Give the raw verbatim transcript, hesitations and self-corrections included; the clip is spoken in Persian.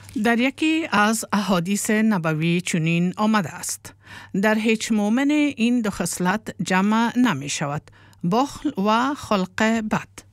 در یکی از احادیث نبوی چنین آمده است: در هیچ مؤمن این دو خصلت جمع نمی شود: بخل و خلق بد.